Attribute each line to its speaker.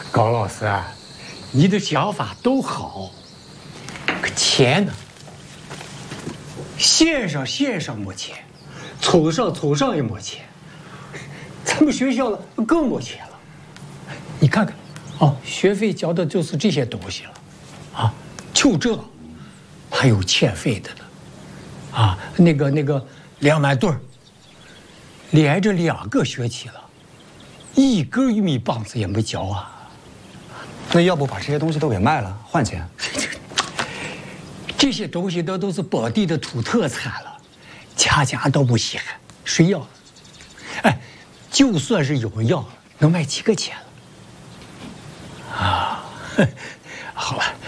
Speaker 1: 高老师啊，你的想法都好，可钱呢？线上没钱，凑上也没钱，咱们学校了更没钱了。你看看，哦，学费交的就是这些东西了，啊，就这，还有欠费的呢，啊，那个2万吨，连着2个学期了，一根玉米棒子也没交啊。
Speaker 2: 那要不把这些东西都给卖了换钱？
Speaker 1: 这些东西都是本地的土特产了，家家都不稀罕，谁要？哎，就算是有人要，能卖几个钱了？啊，好了，